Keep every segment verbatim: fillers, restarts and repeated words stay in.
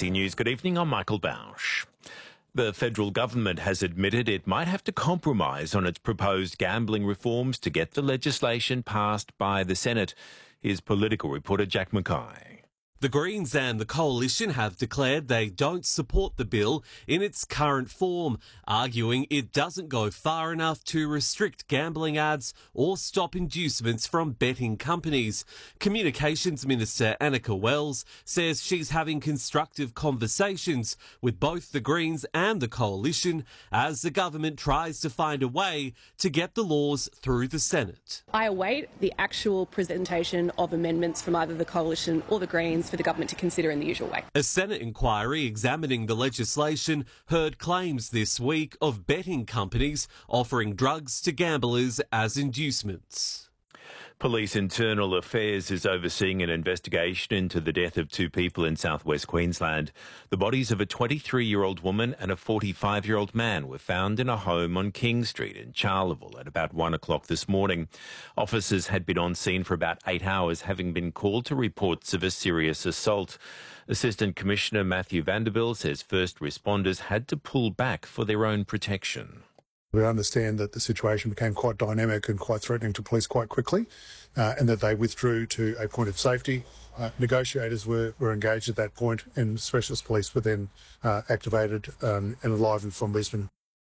C News, good evening. I'm Michael Bausch. The federal government has admitted it might have to compromise on its proposed gambling reforms to get the legislation passed by the Senate. Here's political reporter Jack Mackay. The Greens and the Coalition have declared they don't support the bill in its current form, arguing it doesn't go far enough to restrict gambling ads or stop inducements from betting companies. Communications Minister Annika Wells says she's having constructive conversations with both the Greens and the Coalition as the government tries to find a way to get the laws through the Senate. I await the actual presentation of amendments from either the Coalition or the Greens for the government to consider in the usual way. A Senate inquiry examining the legislation heard claims this week of betting companies offering drugs to gamblers as inducements. Police Internal Affairs is overseeing an investigation into the death of two people in southwest Queensland. The bodies of a twenty-three-year-old woman and a forty-five-year-old man were found in a home on King Street in Charleville at about one o'clock this morning. Officers had been on scene for about eight hours, having been called to reports of a serious assault. Assistant Commissioner Matthew Vanderbilt says first responders had to pull back for their own protection. We understand that the situation became quite dynamic and quite threatening to police quite quickly, uh, and that they withdrew to a point of safety. Uh, negotiators were, were engaged at that point, and specialist police were then uh, activated um, and enlivened from Brisbane.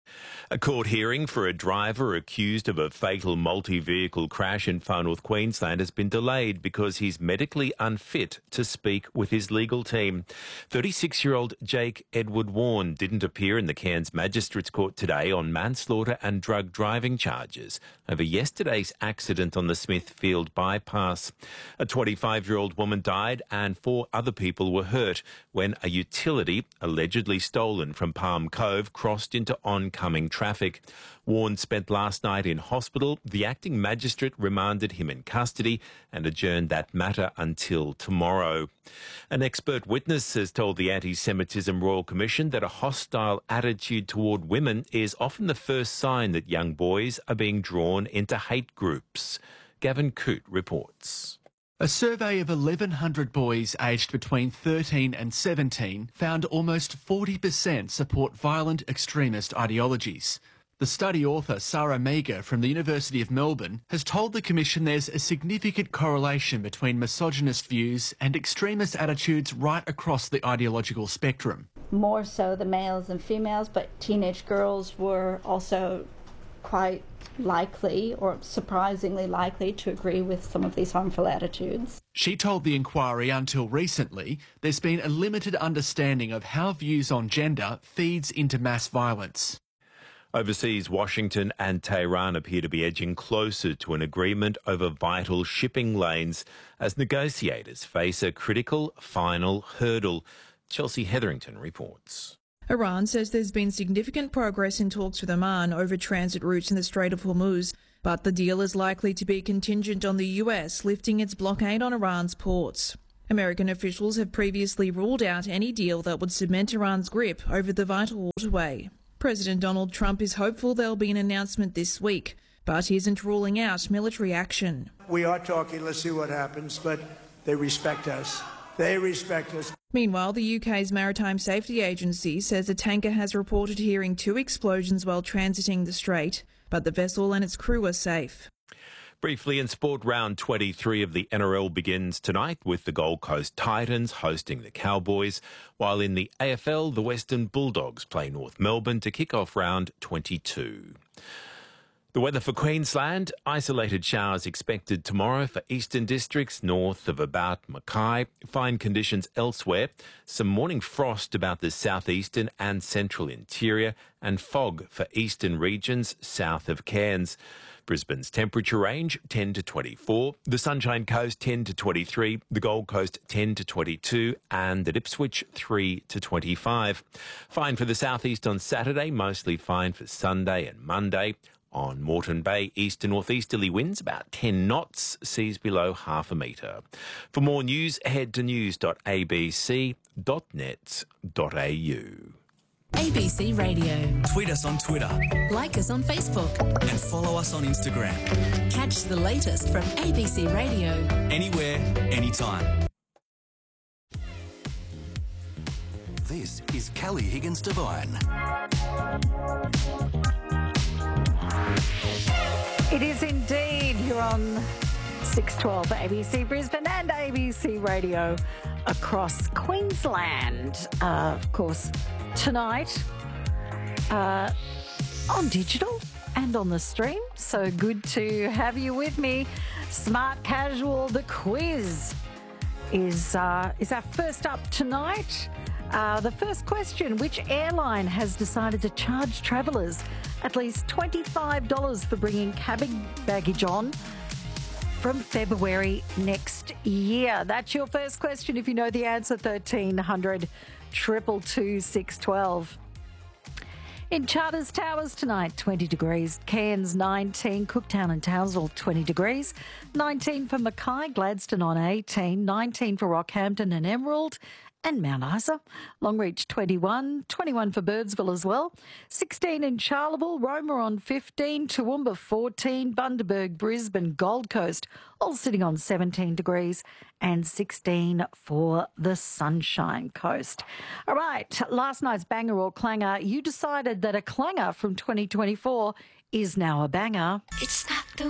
A court hearing for a driver accused of a fatal multi-vehicle crash in far north Queensland has been delayed because he's medically unfit to speak with his legal team. thirty-six-year-old Jake Edward Warren didn't appear in the Cairns Magistrates Court today on manslaughter and drug driving charges over yesterday's accident on the Smithfield bypass. A twenty-five-year-old woman died and four other people were hurt when a utility, allegedly stolen from Palm Cove, crossed into oncoming traffic. Warren spent last night in hospital. The acting magistrate remanded him in custody and adjourned that matter until tomorrow. An expert witness has told the Anti-Semitism Royal Commission that a hostile attitude toward women is often the first sign that young boys are being drawn into hate groups. Gavin Coote reports. A survey of eleven hundred boys aged between thirteen and seventeen found almost forty percent support violent extremist ideologies. The study author, Sarah Meager from the University of Melbourne, has told the Commission there's a significant correlation between misogynist views and extremist attitudes right across the ideological spectrum. More so the males and females, but teenage girls were also quite likely or surprisingly likely to agree with some of these harmful attitudes. She told the inquiry until recently there's been a limited understanding of how views on gender feeds into mass violence. Overseas, Washington and Tehran appear to be edging closer to an agreement over vital shipping lanes as negotiators face a critical final hurdle. Chelsea Hetherington reports. Iran says there's been significant progress in talks with Oman over transit routes in the Strait of Hormuz, but the deal is likely to be contingent on the U S lifting its blockade on Iran's ports. American officials have previously ruled out any deal that would cement Iran's grip over the vital waterway. President Donald Trump is hopeful there'll be an announcement this week, but he isn't ruling out military action. We are talking, let's see what happens, but they respect us. They respect us. Meanwhile, the U K's Maritime Safety Agency says a tanker has reported hearing two explosions while transiting the strait, but the vessel and its crew are safe. Briefly in sport, round twenty-three of the N R L begins tonight with the Gold Coast Titans hosting the Cowboys, while in the A F L, the Western Bulldogs play North Melbourne to kick off round twenty-two. The weather for Queensland, isolated showers expected tomorrow for eastern districts north of about Mackay. Fine conditions elsewhere. Some morning frost about the southeastern and central interior and fog for eastern regions south of Cairns. Brisbane's temperature range ten to twenty-four, the Sunshine Coast ten to twenty-three, the Gold Coast ten to twenty-two and at Ipswich three to twenty-five. Fine for the southeast on Saturday, mostly fine for Sunday and Monday. On Moreton Bay, east to northeasterly winds about ten knots, seas below half a metre. For more news, head to news dot a b c dot net dot a u. A B C Radio. Tweet us on Twitter. Like us on Facebook. And follow us on Instagram. Catch the latest from A B C Radio. Anywhere, anytime. This is Kelly Higgins Devine. It is indeed. You're on six twelve A B C Brisbane and A B C Radio across Queensland. Uh, of course, tonight uh, on digital and on the stream. So good to have you with me. Smart Casual, the quiz is uh, is our first up tonight. Uh, the first question: which airline has decided to charge travellers at least twenty-five dollars for bringing cabin baggage on from February next year? That's your first question. If you know the answer, thirteen hundred, two two two, six one two. In Charters Towers tonight, twenty degrees. Cairns nineteen, Cooktown and Townsville twenty degrees. nineteen for Mackay, Gladstone on eighteen. nineteen for Rockhampton and Emerald and Mount Isa. Longreach twenty-one. twenty-one for Birdsville as well. sixteen in Charleville. Roma on fifteen. Toowoomba fourteen. Bundaberg, Brisbane, Gold Coast all sitting on seventeen degrees. And sixteen for the Sunshine Coast. All right, last night's banger or clanger. You decided that a clanger from twenty twenty-four is now a banger. It's